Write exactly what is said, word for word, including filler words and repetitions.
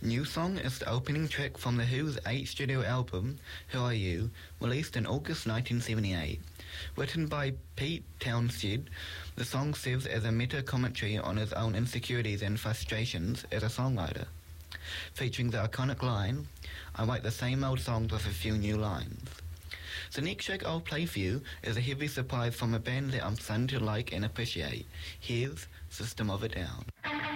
New Song is the opening track from The Who's eighth studio album, Who Are You?, released in August nineteen seventy-eight. Written by Pete Townshend, the song serves as a meta-commentary on his own insecurities and frustrations as a songwriter, featuring the iconic line, "I write the same old songs with a few new lines." The next track I'll play for you is a heavy surprise from a band that I'm starting to like and appreciate. Here's System of a Down.